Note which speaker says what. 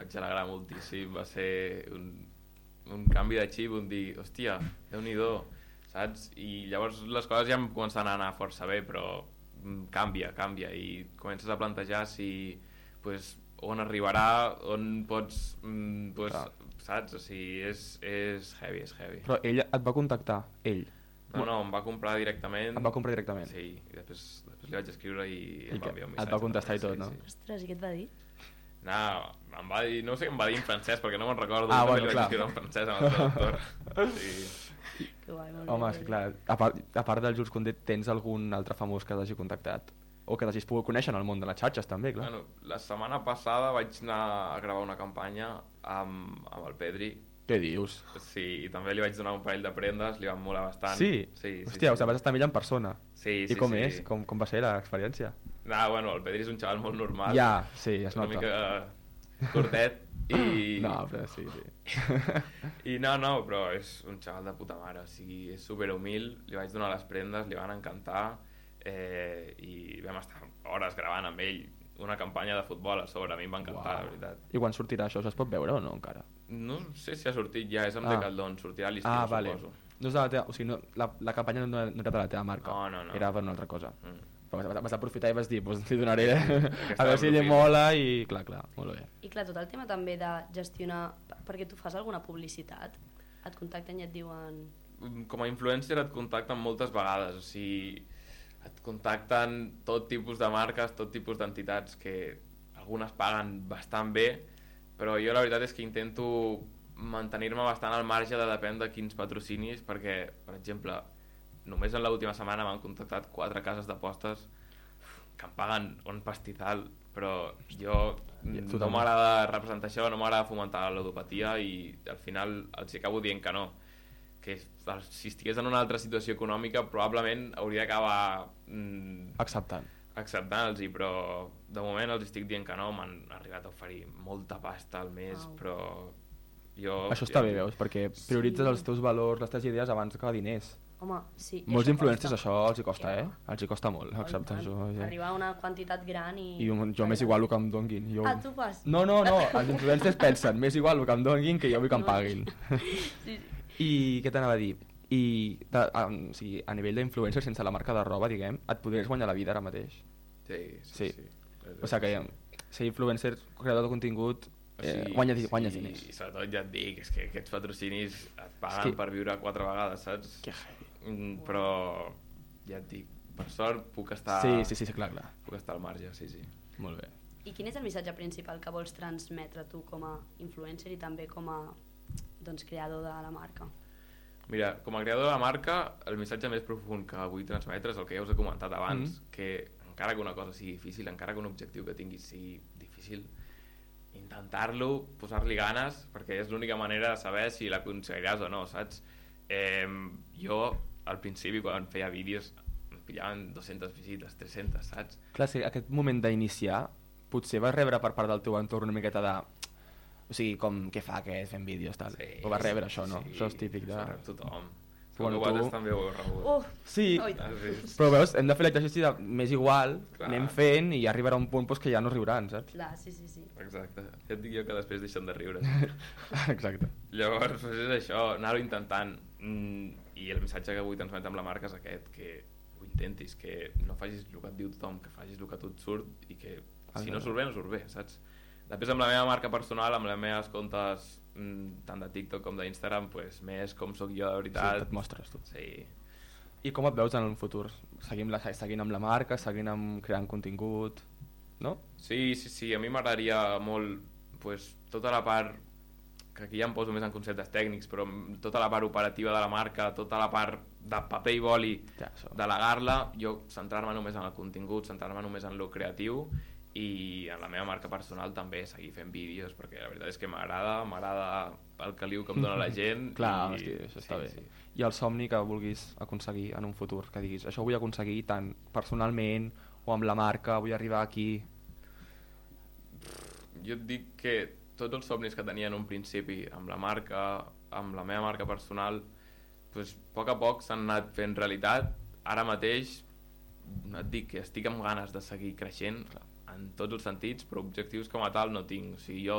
Speaker 1: vaig alegrar moltíssim, va ser un canvi de xip, un dir, hòstia, Déu-n'hi-do, saps? I llavors les coses ja em comencen a anar força bé, però canvia, i comences a plantejar si, pues, on arribarà, on pots, pues, saps? O sigui, és heavy,
Speaker 2: Però ell et va contactar, ell?
Speaker 1: No, em va comprar directament.
Speaker 2: Em va comprar directament?
Speaker 1: Sí, i després li vaig escriure i em va enviar un missatge.
Speaker 2: Et va contestar i tot, no?
Speaker 3: Ostres, i què et va dir?
Speaker 1: No, em va dir, no sé què em va dir en francès, perquè no me'n recordo.
Speaker 2: Bueno,
Speaker 1: li vaig escriure en francès amb el traductor. Sí.
Speaker 3: Que guai, molt
Speaker 2: Home,
Speaker 3: bé.
Speaker 2: és clar, a part del Jules Condé, tens algun altre famós que t'hagi contactat? O que t'hagis pogut conèixer en el món de les xarxes, també, clar.
Speaker 1: Bueno, la setmana passada vaig anar a gravar una campanya amb el Pedri.
Speaker 2: Què dius?
Speaker 1: Sí, i també li vaig donar un parell de prendes, li van molar bastant.
Speaker 2: Sí? Hòstia, o sigui, vas estar amb ell en persona.
Speaker 1: Sí.
Speaker 2: I com és? Com va ser l'experiència?
Speaker 1: Bueno, el Pedri és un xaval molt normal.
Speaker 2: Ja, sí, es nota.
Speaker 1: Una mica curtet i...
Speaker 2: No, però sí.
Speaker 1: I no, però és un xaval de puta mare, o sigui, és superhumil, li vaig donar les prendes, li van encantar i vam estar hores gravant amb ell una campanya de futbol a sobre, a mi em va encantar, la veritat.
Speaker 2: I quan sortirà això? Es pot veure o no encara?
Speaker 1: No sé si ha sortit ja, és amb Decathlon, sortirà a l'estiu,
Speaker 2: vale.
Speaker 1: suposo.
Speaker 2: No és de la teva, o sigui, la campanya no era de la teva marca,
Speaker 1: no.
Speaker 2: Era per una altra cosa. Però vas aprofitar i vas dir, doncs li donaré a veure si li mola i clar, molt bé.
Speaker 3: I clar, tot el tema també de gestionar, perquè tu fas alguna publicitat, et contacten i et diuen...
Speaker 1: Com a influencer et contacten moltes vegades, o sigui, et contacten tot tipus de marques, tot tipus d'entitats que algunes paguen bastant bé, però jo la veritat és que intento mantenir-me bastant al marge de depèn de quins patrocinis, perquè, per exemple, només en l'última setmana m'han contactat 4 cases d'apostes que em paguen un pastizal, però jo no m'agrada representar això, no m'agrada fomentar la ludopatia i al final els acabo dient que no, que si estigués en una altra situació econòmica probablement hauria d'acabar acceptant-los, però de moment els estic dient que no. M'han arribat a oferir molta pasta al mes, però jo...
Speaker 2: Això està bé, veus, perquè prioritzes els teus valors, les teves idees abans que diners.
Speaker 3: Home, sí.
Speaker 2: Molts influencers això els hi costa, els hi costa molt acceptar això.
Speaker 3: Arribar a una quantitat gran i...
Speaker 2: I jo m'és igual el que em donguin.
Speaker 3: Tu fas?
Speaker 2: No, els influencers pensen, m'és igual el que em donguin que jo vull que em paguin.
Speaker 3: Sí.
Speaker 2: I què t'anava a dir? O sigui, a nivell d'influencer, sense la marca de roba, diguem, et podries guanyar la vida ara mateix?
Speaker 1: Sí.
Speaker 2: O sigui que ser influencer, creador de contingut, guanyes diners.
Speaker 1: I sobretot ja et dic, és que aquests patrocinis et paguen per viure 4 vegades, saps?
Speaker 2: Que heavy.
Speaker 1: Però ja et dic, per sort puc estar...
Speaker 2: Sí, clar.
Speaker 1: Puc estar al marge, sí.
Speaker 2: Molt bé.
Speaker 3: I quin és el missatge principal que vols transmetre tu com a influencer i també com a creador de la marca?
Speaker 1: Mira, com a creador de la marca, el missatge més profund que vull transmetre és el que ja us he comentat abans, que encara que una cosa sigui difícil, encara que un objectiu que tinguis sigui difícil, intentar-lo, posar-li ganes, perquè és l'única manera de saber si l'aconseguiràs o no, saps? Jo, al principi, quan feia vídeos, em pillaven 200 visites, 300, saps?
Speaker 2: Clar, sí, aquest moment d'iniciar, potser vas rebre per part del teu entorn una miqueta de... O sigui, com, què fa aquest fent vídeos, tal? O vas rebre això, no? Això és típic de...
Speaker 1: Això rep tothom.
Speaker 2: Bueno,
Speaker 1: vosaltres també ho heu rebut.
Speaker 2: Sí, però veus, hem de fer l'exercici de més igual, anem fent i arribarà un punt que ja no riuran, saps?
Speaker 3: Clar, sí.
Speaker 1: Exacte, ja et dic jo que després deixen de riure.
Speaker 2: Exacte.
Speaker 1: Llavors, és això, anar-ho intentant. I el missatge que vull transmetre amb la marca és aquest, que ho intentis, que no facis el que et diu tothom, que facis el que a tu et surt i que si no surt bé, no surt bé, saps? Després amb la meva marca personal, amb les meves comptes tant de TikTok com d'Instagram, més com sóc jo de veritat.
Speaker 2: Sí, et mostres tu.
Speaker 1: Sí.
Speaker 2: I com et veus en el futur? Seguint amb la marca, seguint creant contingut, no?
Speaker 1: Sí, a mi m'agradaria molt tota la part, que aquí ja em poso més en conceptes tècnics, però tota la part operativa de la marca, tota la part de paper i boli, delegar-la, jo centrar-me només en el contingut, centrar-me només en lo creatiu, i en la meva marca personal també seguir fent vídeos, perquè la veritat és que m'agrada el caliu que em dona la gent.
Speaker 2: Clar, això està bé. I el somni que vulguis aconseguir en un futur, que diguis, això ho vull aconseguir tant personalment o amb la marca, vull arribar aquí?
Speaker 1: Jo et dic que tots els somnis que tenia en un principi amb la marca, amb la meva marca personal, a poc a poc s'han anat fent realitat. Ara mateix et dic que estic amb ganes de seguir creixent en tots els sentits, però objectius com a tal no tinc. O sigui, jo